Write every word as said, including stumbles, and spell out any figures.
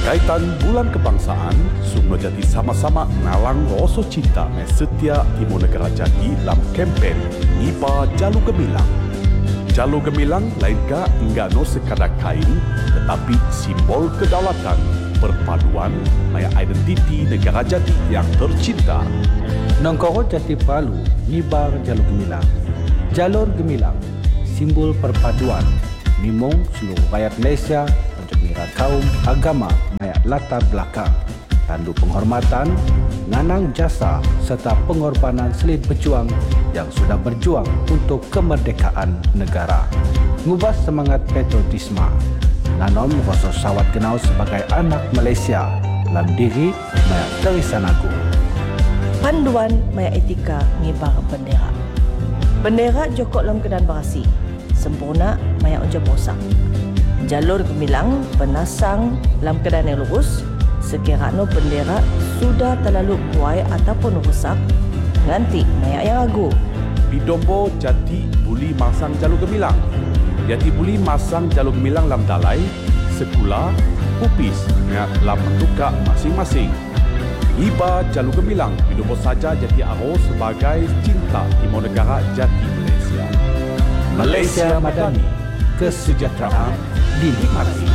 Berkaitan bulan kebangsaan, semua jadi sama-sama ngalang rasa cinta me setia Timur Negara Jati dalam kempen Ngiba Jalur Gemilang. Jalur Gemilang lain ka enggak no sekadar kain, tetapi simbol kedaulatan, perpaduan, maya identiti negara Jati yang tercinta. Nongkoro Jati Palu, Ngibar Jalur Gemilang. Jalur Gemilang, simbol perpaduan, nimong seluruh rakyat Malaysia untuk ngira kaum, agama, maya latar belakang, tandu penghormatan, nganang jasa serta pengorbanan selit pejuang yang sudah berjuang untuk kemerdekaan negara. Ngubah semangat patriotisme, nanom rasa sawat kenal sebagai anak Malaysia dalam diri maya Teresa Nagu. Panduan maya etika ngibar bendera. Bendera jokok dalam keadaan berasi, sempurna maya unja bosak. Jalur Gemilang penasang dalam keadaan yang lurus, sekiranya bendera sudah terlalu buai ataupun rusak, nganti maya yang agu. Bidombo Jati buli masang Jalur Gemilang. Jati buli masang Jalur Gemilang dalam dalai, sekula, pupis maya dalam tukak masing-masing. Iba Jalur Gemilang, Bidombo saja Jati aro sebagai cinta Timur Negara Jati Malaysia. Malaysia Madani, kesejahteraan dinikmati.